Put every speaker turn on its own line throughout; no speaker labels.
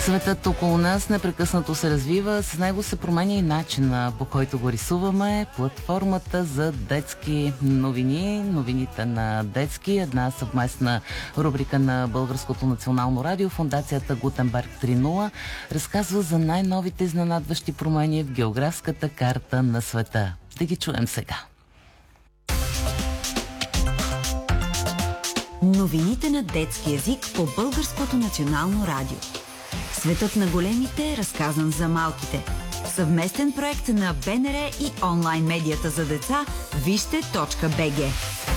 Светът около нас непрекъснато се развива, с него се променя и начина, по който го рисуваме. Платформата за детски новини, новините на детски, една съвместна рубрика на Българското национално радио, фондацията Гутенберг 3.0, разказва за най-новите изненадващи промени в географската карта на света. Да ги чуем сега.
Новините на детски език по Българското национално радио. Светът на големите е разказан за малките. Съвместен проект на БНР и онлайн медията за деца вижте.bg.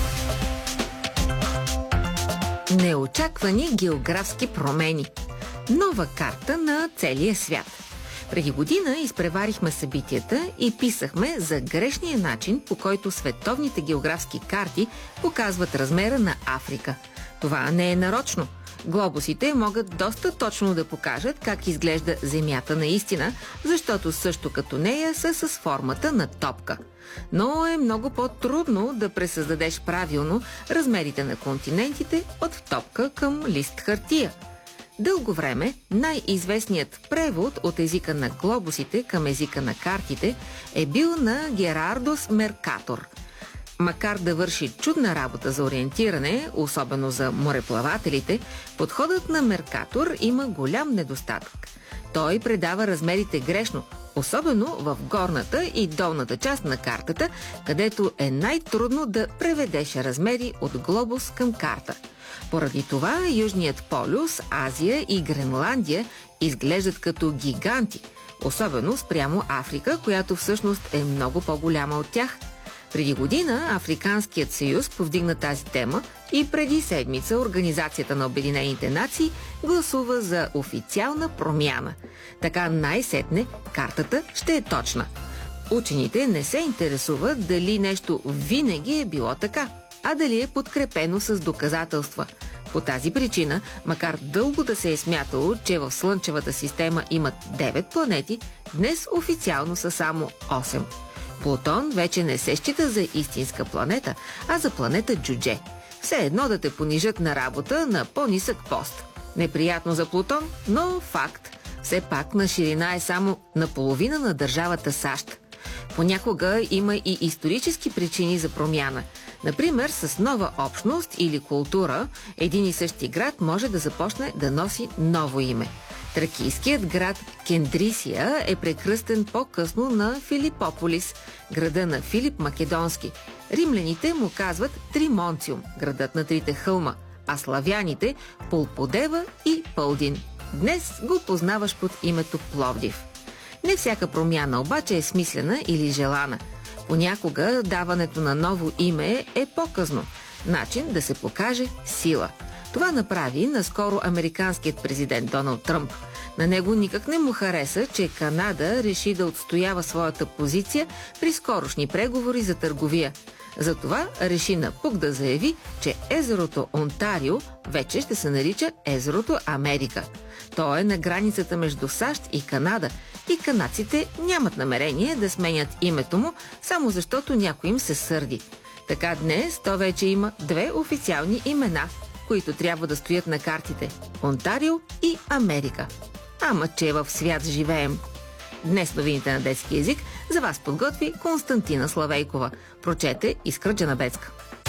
Неочаквани географски промени. Нова карта на целия свят. Преди година изпреварихме събитията и писахме за грешния начин, по който световните географски карти показват размера на Африка. Това не е нарочно. Глобусите могат доста точно да покажат как изглежда Земята наистина, защото също като нея са с формата на топка. Но е много по-трудно да пресъздадеш правилно размерите на континентите от топка към лист хартия. Дълго време най-известният превод от езика на глобусите към езика на картите е бил на Герардос Меркатор. Макар да върши чудна работа за ориентиране, особено за мореплавателите, подходът на Меркатор има голям недостатък. Той предава размерите грешно, особено в горната и долната част на картата, където е най-трудно да преведеш размери от глобус към карта. Поради това Южният полюс, Азия и Гренландия изглеждат като гиганти, особено спрямо Африка, която всъщност е много по-голяма от тях. Преди година Африканският съюз повдигна тази тема и преди седмица Организацията на Обединените нации гласува за официална промяна. Така най-сетне картата ще е точна. Учените не се интересуват дали нещо винаги е било така, а дали е подкрепено с доказателства. По тази причина, макар дълго да се е смятало, че в Слънчевата система имат 9 планети, днес официално са само 8. Плутон вече не се счита за истинска планета, а за планета Джудже. Все едно да те понижат на работа на по-нисък пост. Неприятно за Плутон, но факт. Все пак на ширина е само наполовина на държавата САЩ. Понякога има и исторически причини за промяна. Например, с нова общност или култура, един и същи град може да започне да носи ново име. Тракийският град Кендрисия е прекръстен по-късно на Филипополис, града на Филип Македонски. Римляните му казват Тримонциум, градът на трите хълма, а славяните Пулподева и Пълдин. Днес го познаваш под името Пловдив. Не всяка промяна обаче е смислена или желана. Понякога даването на ново име е по-късно, начин да се покаже сила. Това направи наскоро американският президент Доналд Тръмп. На него никак не му хареса, че Канада реши да отстоява своята позиция при скорошни преговори за търговия. Затова реши напук да заяви, че езерото Онтарио вече ще се нарича езерото Америка. То е на границата между САЩ и Канада и канадците нямат намерение да сменят името му, само защото някой им се сърди. Така днес то вече има две официални имена, които трябва да стоят на картите – Онтарио и Америка. Ама че в свят живеем! Днес новините на детски език за вас подготви Константина Славейкова. Прочете Искра Джанабецка.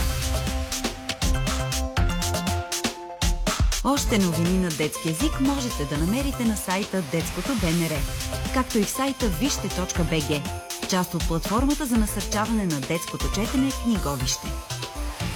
Още новини на детски език можете да намерите на сайта Детското БНР, както и в сайта вижте.bg, част от платформата за насърчаване на детското четене Книговище.